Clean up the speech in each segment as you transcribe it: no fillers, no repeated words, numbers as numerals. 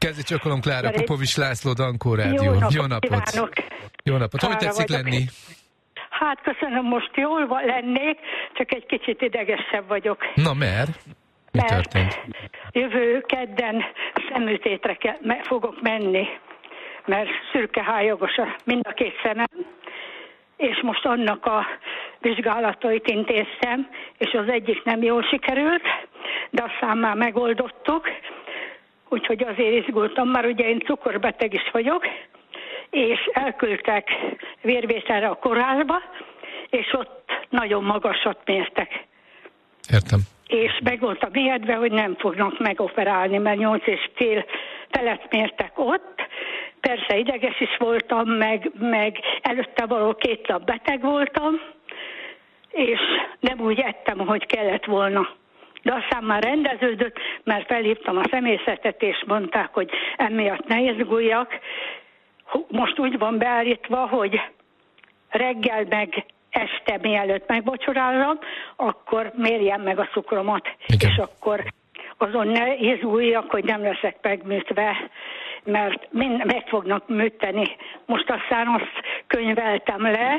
Kezdj csokolom, Klára, Popovics László, Dankó Rádió. Jó napot! Kívánok. Jó napot! Hogy tetszik lenni? Hát köszönöm, most jól lennék, csak egy kicsit idegesebb vagyok. Na, mert? Mi történt? Jövő kedden szemműtétre fogok menni, mert szürkehályogos mind a két szemem, és most annak a vizsgálatait intéztem, és az egyik nem jól sikerült, de aztán már megoldottuk, úgyhogy azért izgultam, mert ugye én cukorbeteg is vagyok, és elküldtek vérvételre a kórházba, és ott nagyon magasat mértek. Értem. És meg voltam ijedve, hogy nem fognak megoperálni, mert 8,5 felett mértek ott. Persze ideges is voltam, meg előtte való 2 nap beteg voltam, és nem úgy ettem, ahogy kellett volna. De aztán már rendeződött, mert felhívtam a személyzetet, és mondták, hogy emiatt ne izguljak. Most úgy van beállítva, hogy reggel meg este mielőtt megvacsorálom, akkor mérjem meg a cukromat. Igen. És akkor azon ne izguljak, hogy nem leszek megműtve, mert meg fognak műteni. Most aztán azt könyveltem le,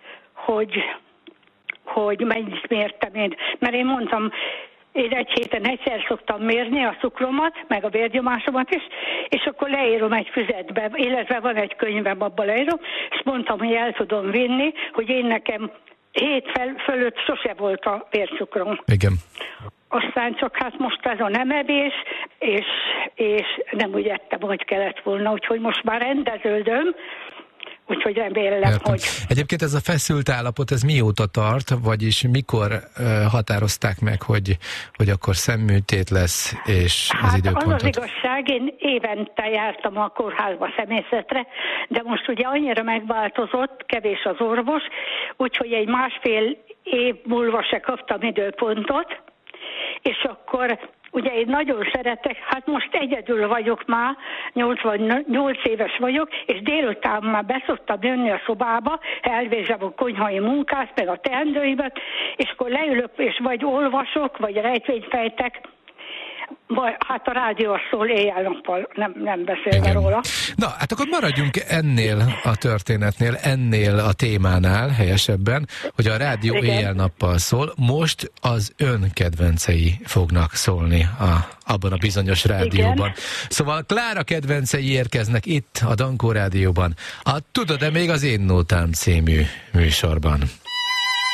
hogy mennyit mértem én. Mert én mondtam, én egy héten egyszer szoktam mérni a cukromat, meg a vérnyomásomat is, és akkor leírom egy füzetbe, illetve van egy könyvem, abban leírom, és mondtam, hogy el tudom vinni, hogy én nekem 7 fölött sose volt a vércukrom. Igen. Aztán csak hát most ez a nem evés, és nem úgy ettem, hogy kellett volna, úgyhogy most már rendeződöm, úgyhogy remélem, Értem. hogy... Egyébként ez a feszült állapot, ez mióta tart, vagyis mikor határozták meg, hogy akkor szemműtét lesz, és az időpontot? Az az igazság, én évente jártam a kórházba személyzetre, de most ugye annyira megváltozott, kevés az orvos, úgyhogy egy 1,5 év múlva se kaptam időpontot, és akkor ugye én nagyon szeretek, hát most egyedül vagyok már, 88 éves vagyok, és délután már beszoktam jönni a szobába, elvégzem a konyhai munkát, meg a teendőimet, és akkor leülök, és vagy olvasok, vagy rejtvényfejtek, vagy hát a rádió szól éjjel-nappal, nem beszélve róla. Na, hát akkor maradjunk ennél a történetnél, ennél a témánál helyesebben, hogy a rádió éjjel-nappal szól. Most az ön kedvencei fognak szólni abban a bizonyos rádióban. Igen. Szóval Klára kedvencei érkeznek itt a Dankó Rádióban. Tudod-e még az Én Nótám című műsorban?